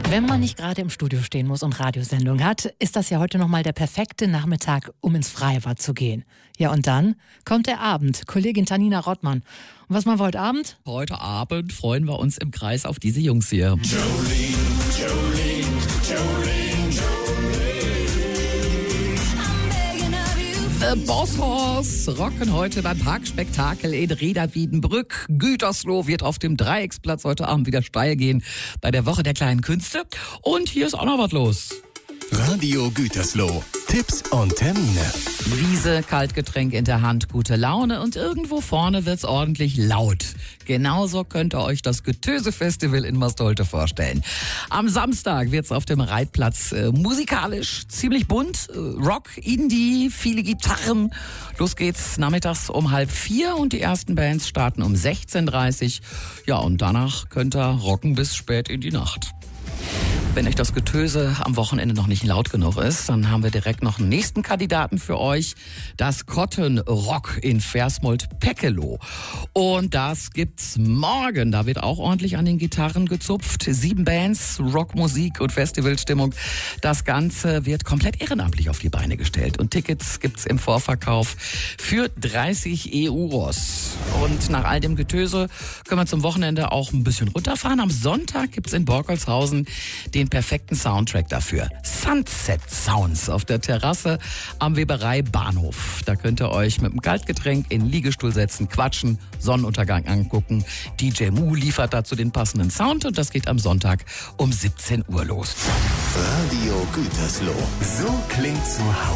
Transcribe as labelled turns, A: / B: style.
A: Wenn man nicht gerade im Studio stehen muss und Radiosendung hat, ist das ja heute nochmal der perfekte Nachmittag, um ins Freibad zu gehen. Ja, und dann kommt der Abend. Kollegin Tanina Rottmann. Und was machen wir heute Abend?
B: Heute Abend freuen wir uns im Kreis auf diese Jungs hier.
C: Jolene, Jolene, Jolene, Jolene.
B: The Boss Horse rocken heute beim Parkspektakel in Reda-Wiedenbrück. Gütersloh wird auf dem Dreiecksplatz heute Abend wieder steil gehen bei der Woche der kleinen Künste. Und hier ist auch noch was los.
D: Radio Gütersloh. Tipps und Termine.
B: Wiese, Kaltgetränk in der Hand, gute Laune und irgendwo vorne wird's ordentlich laut. Genauso könnt ihr euch das Getöse-Festival in Mastolte vorstellen. Am Samstag wird's auf dem Reitplatz musikalisch ziemlich bunt. Rock, Indie, viele Gitarren. Los geht's nachmittags um 3:30 und die ersten Bands starten um 16:30. Ja, und danach könnt ihr rocken bis spät in die Nacht. Wenn euch das Getöse am Wochenende noch nicht laut genug ist, dann haben wir direkt noch einen nächsten Kandidaten für euch. Das Cotton Rock in Versmold-Peckeloh. Und das gibt's morgen. Da wird auch ordentlich an den Gitarren gezupft. 7 Bands, Rockmusik und Festivalstimmung. Das Ganze wird komplett ehrenamtlich auf die Beine gestellt. Und Tickets gibt's im Vorverkauf für 30 Euros. Und nach all dem Getöse können wir zum Wochenende auch ein bisschen runterfahren. Am Sonntag gibt's in Borkolshausen den perfekten Soundtrack dafür. Sunset Sounds auf der Terrasse am Weberei Bahnhof. Da könnt ihr euch mit einem Kaltgetränk in den Liegestuhl setzen, quatschen, Sonnenuntergang angucken. DJ Mu liefert dazu den passenden Sound und das geht am Sonntag um 17 Uhr los.
D: Radio Gütersloh. So klingt zu Hause.